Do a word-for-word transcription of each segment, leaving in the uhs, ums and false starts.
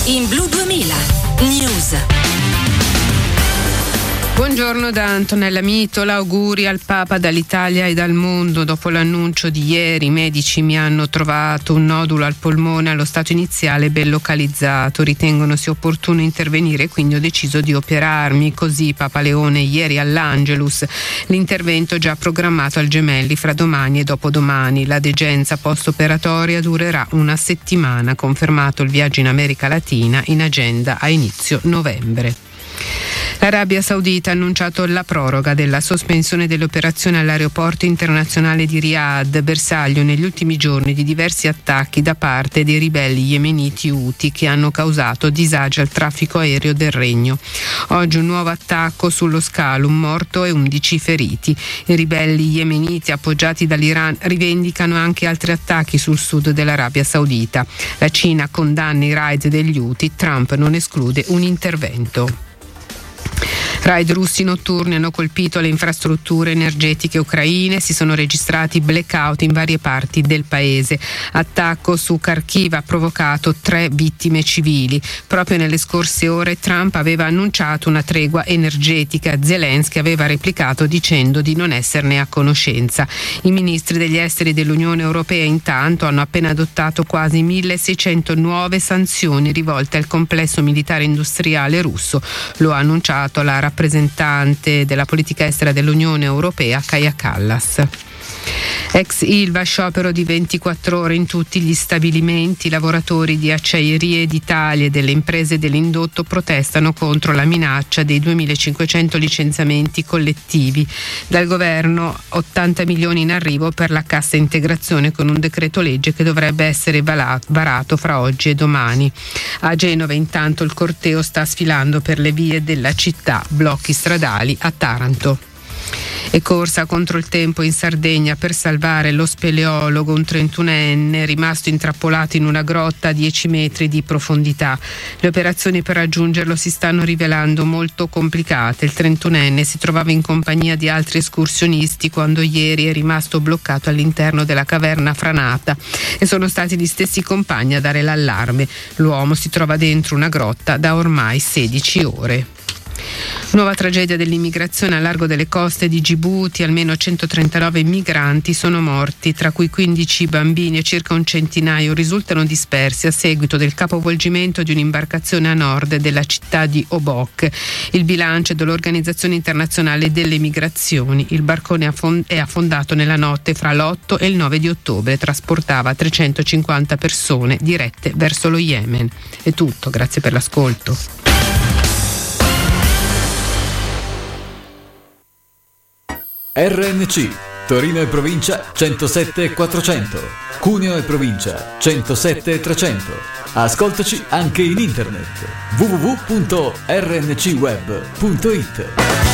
in Blu duemila News. Buongiorno da Antonella Mitola, auguri al Papa dall'Italia e dal mondo. Dopo l'annuncio di ieri, i medici mi hanno trovato un nodulo al polmone allo stato iniziale ben localizzato. Ritengono sia opportuno intervenire, quindi ho deciso di operarmi. Così Papa Leone ieri all'Angelus. L'intervento già programmato al Gemelli fra domani e dopodomani. La degenza post-operatoria durerà una settimana, confermato il viaggio in America Latina in agenda a inizio novembre. L'Arabia Saudita ha annunciato la proroga della sospensione delle operazioni all'aeroporto internazionale di Riyadh, bersaglio negli ultimi giorni di diversi attacchi da parte dei ribelli yemeniti Houthi che hanno causato disagi al traffico aereo del regno. Oggi un nuovo attacco sullo scalo, un morto e undici feriti. I ribelli yemeniti appoggiati dall'Iran rivendicano anche altri attacchi sul sud dell'Arabia Saudita. La Cina condanna i raid degli Houthi, Trump non esclude un intervento. Raid russi notturni hanno colpito le infrastrutture energetiche ucraine, si sono registrati blackout in varie parti del paese. Attacco su Kharkiv ha provocato tre vittime civili. Proprio nelle scorse ore Trump aveva annunciato una tregua energetica. Zelensky aveva replicato dicendo di non esserne a conoscenza. I ministri degli esteri dell'Unione Europea intanto hanno appena adottato quasi milleseicento nuove sanzioni rivolte al complesso militare industriale russo. Lo ha annunciato la rappresentante della politica estera dell'Unione Europea Kaja Kallas. Ex Ilva, sciopero di ventiquattro ore in tutti gli stabilimenti. I lavoratori di Acciaierie d'Italia e delle imprese dell'indotto protestano contro la minaccia dei duemilacinquecento licenziamenti collettivi. Dal governo ottanta milioni in arrivo per la cassa integrazione con un decreto legge che dovrebbe essere varato fra oggi e domani. A Genova intanto il corteo sta sfilando per le vie della città, blocchi stradali a Taranto. E corsa contro il tempo in Sardegna per salvare lo speleologo, un trentunenne rimasto intrappolato in una grotta a dieci metri di profondità. Le operazioni per raggiungerlo si stanno rivelando molto complicate. Il trentunenne si trovava in compagnia di altri escursionisti quando ieri è rimasto bloccato all'interno della caverna franata e sono stati gli stessi compagni a dare l'allarme. L'uomo si trova dentro una grotta da ormai sedici ore. Nuova tragedia dell'immigrazione al largo delle coste di Gibuti, almeno centotrentanove migranti sono morti, tra cui quindici bambini e circa un centinaio risultano dispersi a seguito del capovolgimento di un'imbarcazione a nord della città di Obok. Il bilancio dell'Organizzazione Internazionale delle Migrazioni. Il barcone è affondato nella notte fra l'otto e il nove di ottobre, trasportava trecentocinquanta persone dirette verso lo Yemen. È tutto, grazie per l'ascolto. R N C, Torino e provincia centosette e quattrocento, Cuneo e provincia centosette e trecento. Ascoltaci anche in internet w w w punto r n c web punto i t.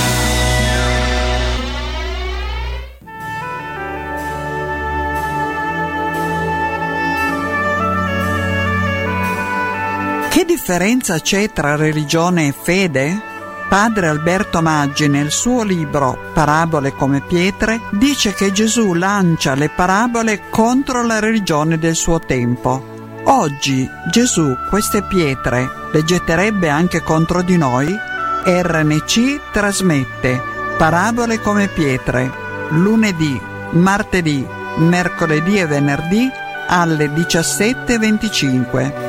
Che differenza c'è tra religione e fede? Padre Alberto Maggi nel suo libro Parabole come pietre dice che Gesù lancia le parabole contro la religione del suo tempo. Oggi Gesù queste pietre le getterebbe anche contro di noi? R N C trasmette Parabole come pietre lunedì, martedì, mercoledì e venerdì alle diciassette e venticinque.